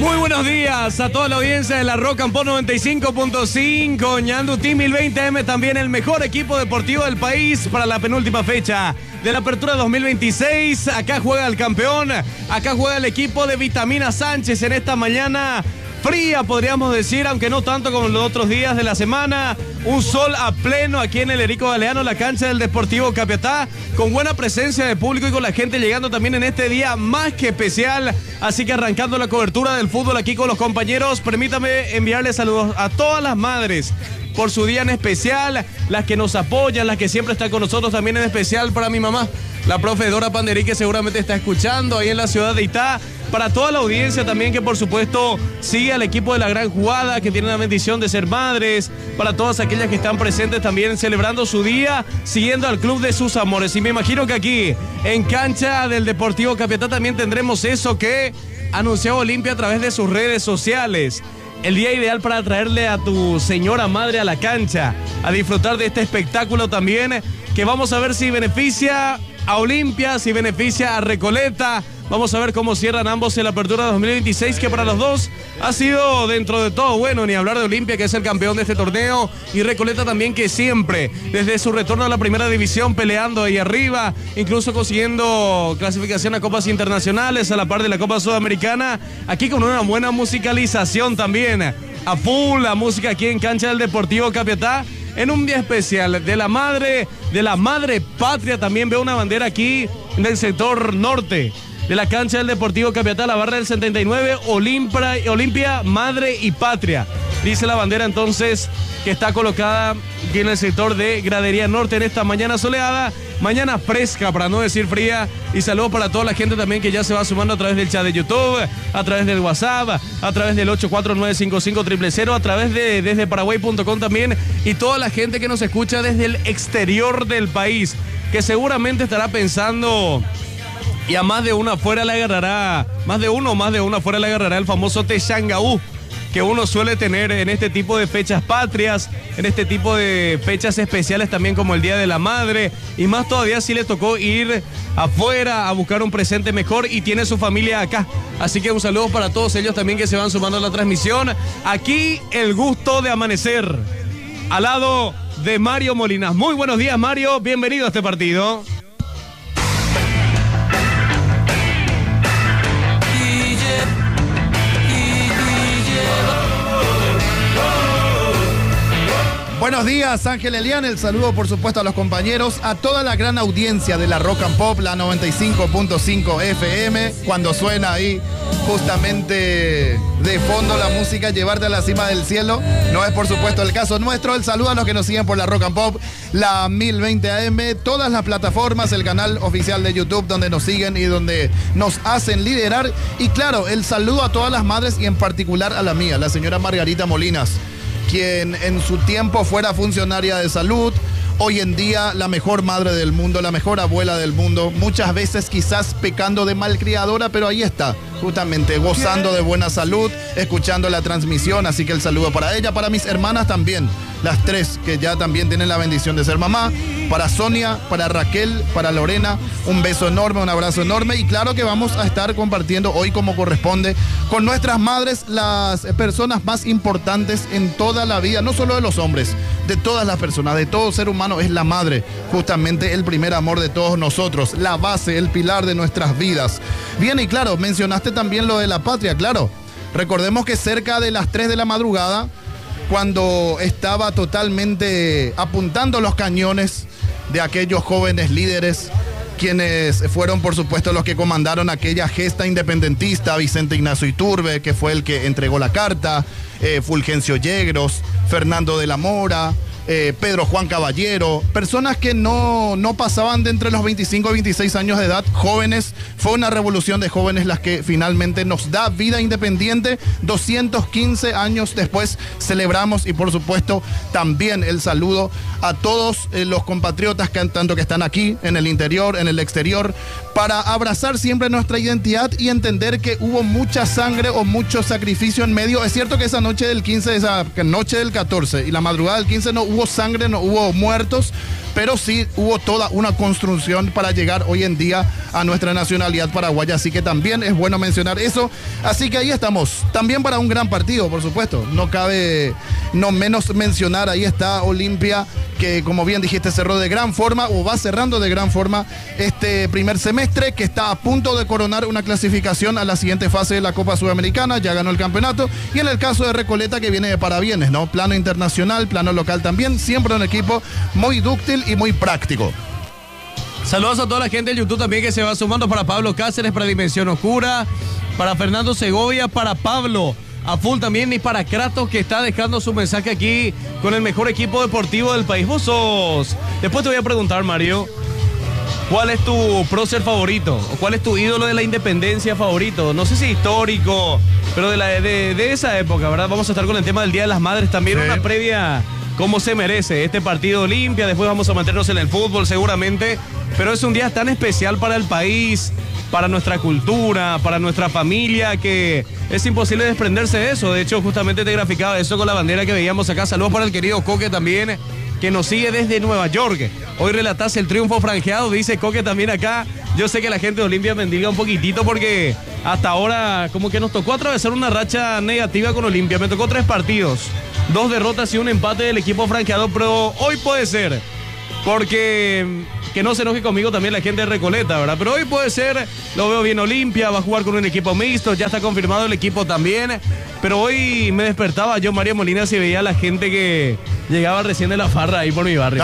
Muy buenos días a toda la audiencia de la Rock and Pop 95.5, Ñandu Team 1020M, también el mejor equipo deportivo del país para la penúltima fecha de la Apertura 2026. Acá juega el campeón, acá juega el equipo de Vitamina Sánchez en esta mañana fría, podríamos decir, aunque no tanto como los otros días de la semana. Un sol a pleno aquí en el Erico Galeano, la cancha del Deportivo Capiatá, con buena presencia de público y con la gente llegando también en este día más que especial. Así que arrancando la cobertura del fútbol aquí con los compañeros, permítame enviarles saludos a todas las madres por su día en especial, las que nos apoyan, las que siempre están con nosotros, también en especial para mi mamá, la profe Dora Panderí, que seguramente está escuchando ahí en la ciudad de Itá. Para toda la audiencia también que por supuesto sigue al equipo de La Gran Jugada, que tiene la bendición de ser madres. Para todas aquellas que están presentes también celebrando su día, siguiendo al club de sus amores. Y me imagino que aquí en cancha del Deportivo Capiatá también tendremos eso que anunció Olimpia a través de sus redes sociales. El día ideal para traerle a tu señora madre a la cancha, a disfrutar de este espectáculo también, que vamos a ver si beneficia a Olimpia, si beneficia a Recoleta. Vamos a ver cómo cierran ambos en la Apertura 2026, que para los dos ha sido dentro de todo bueno, ni hablar de Olimpia, que es el campeón de este torneo, y Recoleta también, que siempre, desde su retorno a la primera división, peleando ahí arriba, incluso consiguiendo clasificación a copas internacionales, a la par de la Copa Sudamericana, aquí con una buena musicalización también, a full la música aquí en cancha del Deportivo Capiatá, en un día especial de la madre patria. También veo una bandera aquí del sector norte de la cancha del Deportivo Capiatá, la barra del 79, Olimpia, madre y patria. Dice la bandera entonces que está colocada aquí en el sector de Gradería Norte en esta mañana soleada, mañana fresca para no decir fría. Y saludos para toda la gente también que ya se va sumando a través del chat de YouTube, a través del WhatsApp, a través del 849550000, a través de desde Paraguay.com también, y toda la gente que nos escucha desde el exterior del país, que seguramente estará pensando, y a más de una fuera le agarrará, más de una fuera le agarrará el famoso Texangaú que uno suele tener en este tipo de fechas patrias, en este tipo de fechas especiales también como el Día de la Madre, y más todavía si le tocó ir afuera a buscar un presente mejor y tiene su familia acá. Así que un saludo para todos ellos también que se van sumando a la transmisión. Aquí el gusto de amanecer al lado de Mario Molinas. Muy buenos días, Mario, bienvenido a este partido. Buenos días, Ángel Elian. El saludo, por supuesto, a los compañeros, a toda la gran audiencia de la Rock and Pop, la 95.5 FM. Cuando suena ahí justamente de fondo la música Llevarte a la cima del cielo, no es por supuesto el caso nuestro. El saludo a los que nos siguen por la Rock and Pop, la 1020 AM, todas las plataformas, el canal oficial de YouTube donde nos siguen y donde nos hacen liderar. Y claro, el saludo a todas las madres y en particular a la mía, la señora Margarita Molinas, quien en su tiempo fuera funcionaria de salud, hoy en día la mejor madre del mundo, la mejor abuela del mundo, muchas veces quizás pecando de malcriadora, pero ahí está, justamente gozando de buena salud, escuchando la transmisión. Así que el saludo para ella, para mis hermanas también, las tres que ya también tienen la bendición de ser mamá, para Sonia, para Raquel, para Lorena, un beso enorme, un abrazo enorme. Y claro que vamos a estar compartiendo hoy, como corresponde, con nuestras madres, las personas más importantes en toda la vida, no solo de los hombres, de todas las personas, de todo ser humano. Es la madre, justamente el primer amor de todos nosotros, la base, el pilar de nuestras vidas. Bien, y claro, mencionaste también lo de la patria, claro. Recordemos que cerca de las 3 de la madrugada, cuando estaba totalmente apuntando los cañones de aquellos jóvenes líderes, quienes fueron por supuesto los que comandaron aquella gesta independentista, Vicente Ignacio Iturbe, que fue el que entregó la carta, Fulgencio Yegros, Fernando de la Mora, Pedro Juan Caballero, personas que no pasaban de entre los 25 y 26 años de edad, jóvenes. Fue una revolución de jóvenes las que finalmente nos da vida independiente. 215 años después celebramos, y por supuesto también el saludo a todos los compatriotas que tanto que están aquí, en el interior, en el exterior, para abrazar siempre nuestra identidad y entender que hubo mucha sangre o mucho sacrificio en medio. Es cierto que esa noche del 15, esa noche del 14 y la madrugada del 15 no hubo sangre, no hubo muertos, pero sí hubo toda una construcción para llegar hoy en día a nuestra nacionalidad paraguaya, así que también es bueno mencionar eso. Así que ahí estamos, también para un gran partido, por supuesto, no cabe no menos mencionar, ahí está Olimpia, que como bien dijiste cerró de gran forma o va cerrando de gran forma este primer semestre, que está a punto de coronar una clasificación a la siguiente fase de la Copa Sudamericana, ya ganó el campeonato, y en el caso de Recoleta, que viene de parabienes, ¿no? Plano internacional, plano local también, siempre un equipo muy dúctil y muy práctico. Saludos a toda la gente de YouTube también que se va sumando, para Pablo Cáceres, para Dimensión Oscura, para Fernando Segovia, para Pablo a full también, y para Kratos, que está dejando su mensaje aquí con el mejor equipo deportivo del país. Vos sos... Después te voy a preguntar, Mario, ¿cuál es tu prócer favorito? ¿O cuál es tu ídolo de la independencia favorito? No sé si histórico, pero de esa época, ¿verdad? Vamos a estar con el tema del Día de las Madres también, sí. Una previa como se merece este partido Olimpia. Después vamos a mantenernos en el fútbol seguramente, pero es un día tan especial para el país, para nuestra cultura, para nuestra familia, que es imposible desprenderse de eso. De hecho, justamente te graficaba eso con la bandera que veíamos acá. Saludos para el querido Coque también, que nos sigue desde Nueva York. Hoy relatás el triunfo franjeado, dice Coque también acá. Yo sé que la gente de Olimpia mendiga un poquitito porque hasta ahora como que nos tocó atravesar una racha negativa con Olimpia. Me tocó 3 partidos, 2 derrotas y un empate del equipo franjeado, pero hoy puede ser, porque... que no se enoje conmigo también la gente de Recoleta, ¿verdad? Pero hoy puede ser, lo veo bien Olimpia, va a jugar con un equipo mixto, ya está confirmado el equipo también. Pero hoy me despertaba yo, María Molina, si veía a la gente que llegaba recién de la farra ahí por mi barrio.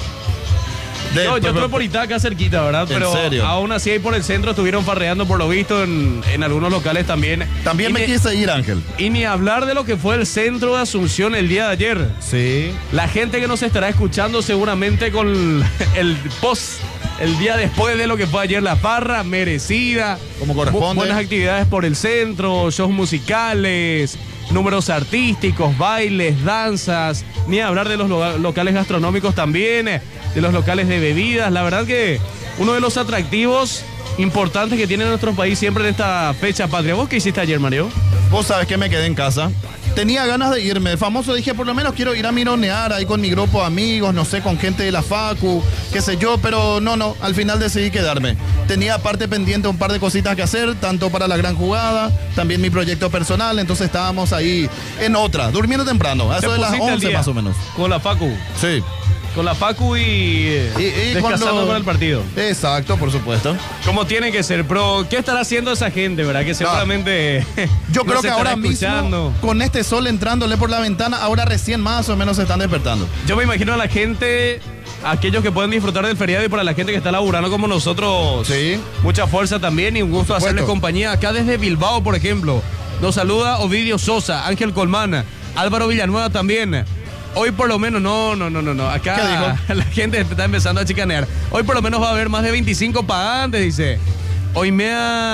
Yo estoy por Itaca cerquita, ¿verdad? Pero serio, aún así ahí por el centro estuvieron farreando por lo visto en algunos locales también. También me quise ir, Ángel. Y ni hablar de lo que fue el centro de Asunción el día de ayer. Sí. La gente que nos estará escuchando seguramente con el post, el día después de lo que fue ayer la farra, merecida. Como corresponde. Buenas actividades por el centro, shows musicales, números artísticos, bailes, danzas, ni hablar de los locales gastronómicos también, de los locales de bebidas. La verdad que uno de los atractivos importantes que tiene nuestro país siempre en esta fecha patria. ¿Vos qué hiciste ayer, Mario? Vos sabés que me quedé en casa. Tenía ganas de irme. De famoso dije, por lo menos quiero ir a mironear ahí con mi grupo de amigos, no sé, con gente de la Facu, qué sé yo, pero no, al final decidí quedarme. Tenía aparte pendiente un par de cositas que hacer, tanto para la gran jugada, también mi proyecto personal, entonces estábamos ahí en otra, durmiendo temprano, a eso de las 11 más o menos. Con la Facu. Sí. Con la Facu y descansando con el partido. Exacto, por supuesto. Como tiene que ser, pero ¿qué estará haciendo esa gente, verdad? Que seguramente yo creo que ahora mismo, con este sol entrándole por la ventana, ahora recién más o menos se están despertando. Yo me imagino a la gente, aquellos que pueden disfrutar del feriado, y para la gente que está laburando como nosotros, sí, mucha fuerza también y un gusto hacerles compañía. Acá desde Bilbao, por ejemplo, nos saluda Ovidio Sosa, Ángel Colmán, Álvaro Villanueva también. Hoy por lo menos, no. Acá la gente está empezando a chicanear. Hoy por lo menos va a haber más de 25 pagantes, dice. Hoy me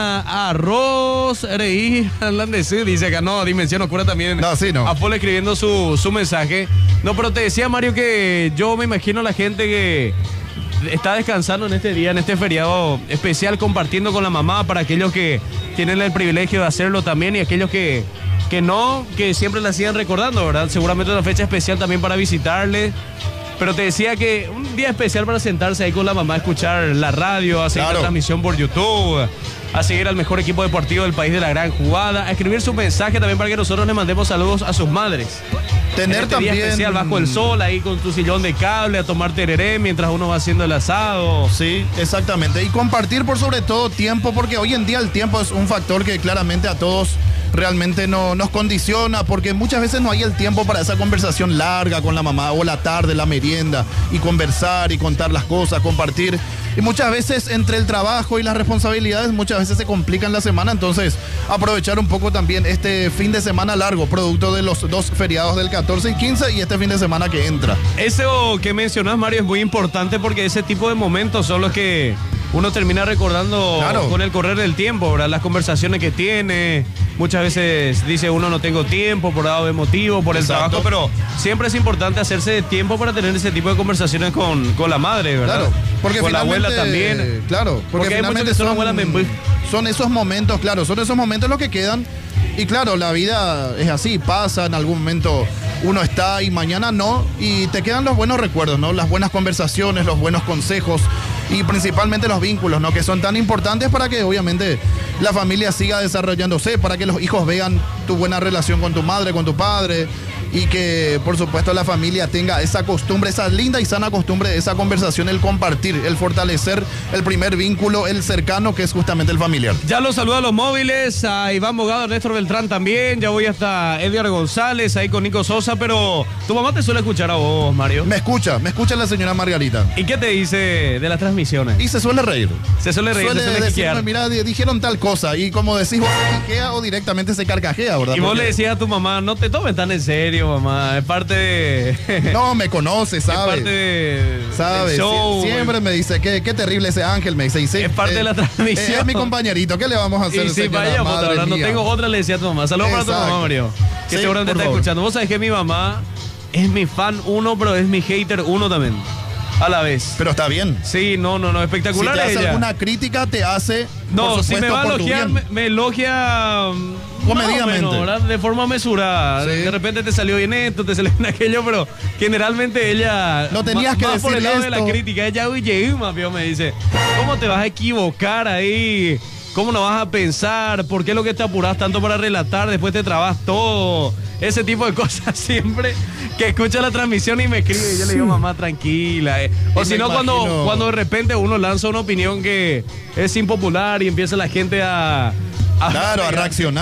arroz, reír, dice acá. No, Dimensión Oscura también. No, sí, no. A Paul escribiendo su mensaje. No, pero te decía, Mario, que yo me imagino a la gente que está descansando en este día, en este feriado especial, compartiendo con la mamá, para aquellos que tienen el privilegio de hacerlo también, y aquellos que no, que siempre la sigan recordando, ¿verdad? Seguramente una fecha especial también para visitarle. Pero te decía que un día especial para sentarse ahí con la mamá, a escuchar la radio, a seguir la transmisión por YouTube, a seguir al mejor equipo deportivo del país de la gran jugada, a escribir su mensaje también para que nosotros le mandemos saludos a sus madres. Tener este también día especial bajo el sol, ahí con tu sillón de cable, a tomar tereré mientras uno va haciendo el asado. Sí, exactamente. Y compartir por sobre todo tiempo, porque hoy en día el tiempo es un factor que claramente a todos realmente no nos condiciona, porque muchas veces no hay el tiempo para esa conversación larga con la mamá, o la tarde, la merienda, y conversar y contar las cosas, compartir. Y muchas veces entre el trabajo y las responsabilidades, muchas veces se complican la semana. Entonces aprovechar un poco también este fin de semana largo, producto de los 2 feriados del 14 y 15 y este fin de semana que entra. Eso que mencionas, Mario, es muy importante, porque ese tipo de momentos son los que uno termina recordando con el correr del tiempo, ¿verdad? Las conversaciones que tiene. Muchas veces dice uno, no tengo tiempo por dado de motivo, por el trabajo, pero siempre es importante hacerse tiempo para tener ese tipo de conversaciones con la madre, ¿verdad? Claro, porque con la abuela también. Claro, porque hay muchos que son abuelas son esos momentos, claro, son esos momentos los que quedan. Y claro, la vida es así, pasa, en algún momento uno está y mañana no, y te quedan los buenos recuerdos, ¿no? Las buenas conversaciones, los buenos consejos y principalmente los vínculos, ¿no? Que son tan importantes para que obviamente la familia siga desarrollándose, para que los hijos vean tu buena relación con tu madre, con tu padre, y que por supuesto la familia tenga esa costumbre, esa linda y sana costumbre, esa conversación, el compartir, el fortalecer el primer vínculo, el cercano, que es justamente el familiar. Ya los saludo a los móviles, a Iván Bogado, a Néstor Beltrán también, ya voy hasta Edgar González, ahí con Nico Sosa, pero tu mamá te suele escuchar a vos, Mario. Me escucha la señora Margarita. ¿Y qué te dice de las transmisiones? Y se suele reír. Se suele reír, se suele decirme, mira, dijeron tal cosa, y como decís vos, se quiquea o directamente se carcajea, ¿verdad? Y vos le decías a tu mamá, no te tomes tan en serio, mamá, es parte de... No, me conoce, sabe. Es parte de... Sabe, show, siempre me dice, qué terrible ese Ángel, me dice. Y sí, es parte de la transmisión. Es mi compañerito, ¿qué le vamos a hacer? Y sí, vaya, ahora no tengo otra, le decía a tu mamá. Saludos para tu mamá, Mario, que sí, seguramente está escuchando. Vos sabés que mi mamá es mi fan 1, pero es mi hater 1 también. A la vez. Pero está bien. Sí, no, espectacular. Si te hace ella. alguna crítica, te hace. No, por si me va a elogiar, me elogia. Comedidamente. Bueno, de forma mesurada. Sí. De repente te salió bien esto, te salió bien aquello, pero generalmente ella. No tenías que por el lado decirle de la crítica. Ella, oye, me dice, ¿cómo te vas a equivocar ahí? ¿Cómo no vas a pensar? ¿Por qué lo que te apuras tanto para relatar? Después te trabas todo. Ese tipo de cosas siempre que escucha la transmisión y me escribe. Y yo le digo, mamá, tranquila. O si no, cuando de repente uno lanza una opinión que es impopular y empieza la gente a claro, a reaccionar.